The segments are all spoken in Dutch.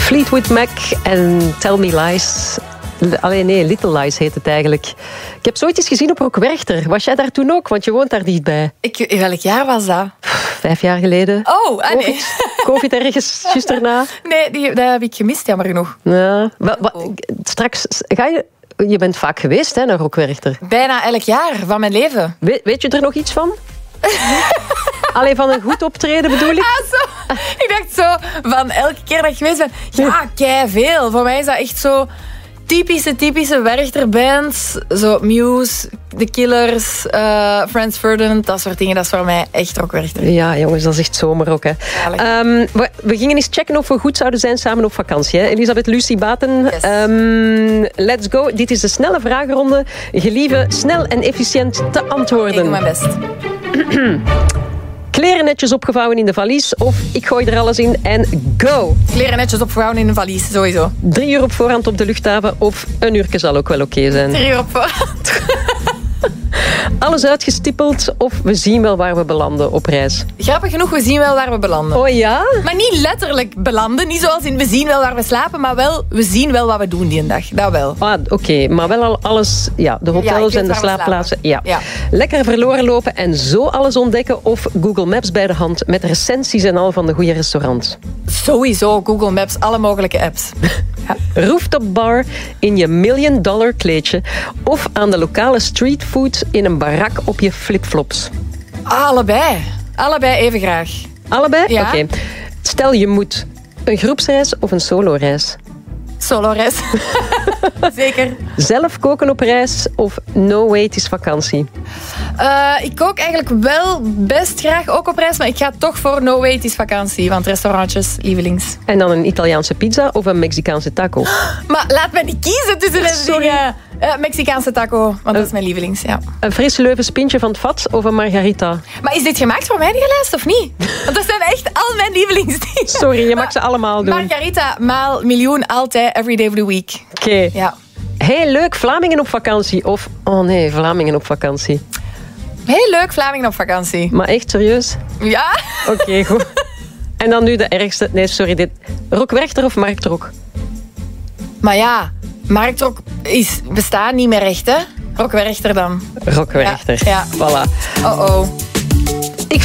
Fleetwood Mac en Tell Me Lies. Little Lies heet het eigenlijk. Ik heb zoiets eens gezien op Rockwerchter. Was jij daar toen ook? Want je woont daar dichtbij. Welk jaar was dat? 5 jaar geleden. Oh, nee. COVID ergens, juist erna. Nee, dat heb ik gemist, jammer genoeg. Ja. Straks ga je... Je bent vaak geweest hè, naar Rockwerchter. Bijna elk jaar van mijn leven. Weet je er nog iets van? Alleen van een goed optreden bedoel ik? Ah, zo. Ik dacht zo, van elke keer dat ik geweest ben... Ja, keiveel. Voor mij is dat echt zo... Typische Werchter-bands. Zo Muse, The Killers, Franz Ferdinand, dat soort dingen. Dat is voor mij echt Rockwerchter. Ja, jongens, dat is echt zomerrock. Hè. We gingen eens checken of we goed zouden zijn samen op vakantie. Hè. Elisabeth Lucie Baten, Yes. Let's go. Dit is de snelle vragenronde. Gelieve snel en efficiënt te antwoorden. Ik doe mijn best. Kleren netjes opgevouwen in de valies of ik gooi er alles in en go. Kleren netjes opgevouwen in een valies, sowieso. 3 uur op voorhand op de luchthaven of een uurtje zal ook wel oké zijn. 3 uur op voorhand. Alles uitgestippeld of we zien wel waar we belanden op reis. Grappig genoeg, we zien wel waar we belanden. Oh ja? Maar niet letterlijk belanden. Niet zoals in we zien wel waar we slapen, maar wel we zien wel wat we doen die dag. Dat wel. Oké, maar wel al alles... Ja, de hotels en de slaapplaatsen. Ja. Lekker verloren lopen en zo alles ontdekken of Google Maps bij de hand met recensies en al van de goede restaurants. Sowieso Google Maps, alle mogelijke apps. Ja. Rooftop bar in je $1 million kleedje of aan de lokale streetfood in een barak op je flipflops. Allebei. Allebei even graag. Allebei? Ja. Oké. Stel je moet een groepsreis of een soloreis. Solo-reis. Zeker. Zelf koken op reis of no way, het is vakantie? Ik kook eigenlijk wel best graag ook op reis, maar ik ga toch voor no way, het is vakantie. Want restaurantjes, lievelings. En dan een Italiaanse pizza of een Mexicaanse taco? Maar laat me niet kiezen tussen de Sorry. dingen. Mexicaanse taco, want dat is mijn lievelings. Ja. Een frisse Leuven's pintje van het vat of een margarita? Maar is dit gemaakt voor mij, die lijst, of niet? Want dat zijn echt al mijn lievelingsdingen. Sorry, je mag ze allemaal doen. Margarita maal miljoen, altijd, every day of the week. Oké. Ja. Heel leuk, Vlamingen op vakantie. Of, oh nee, Vlamingen op vakantie. Heel leuk, Vlamingen op vakantie. Maar echt serieus? Ja? Oké, goed. En dan nu de ergste. Nee, sorry, dit. Rockwerchter of Marktrok? Maar ja, Marktrok bestaat niet meer echt, hè? Rockwerchter dan. Rockwerchter. Ja. Voilà. Oh. Ik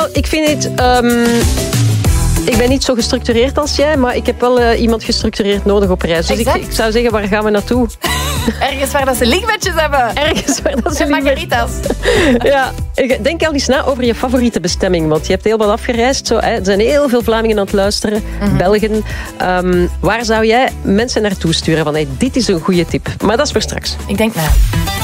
ben niet zo gestructureerd als jij, maar ik heb wel iemand gestructureerd nodig op reis. Dus ik zou zeggen, waar gaan we naartoe? Ergens waar dat ze linkbedjes hebben. Ergens waar dat ze En margaritas. Ja, denk al eens na over je favoriete bestemming. Want je hebt heel wat afgereisd. Zo, hè. Er zijn heel veel Vlamingen aan het luisteren. Belgen. Waar zou jij mensen naartoe sturen? Van, hey, dit is een goede tip. Maar dat is voor straks. Ik denk, nou...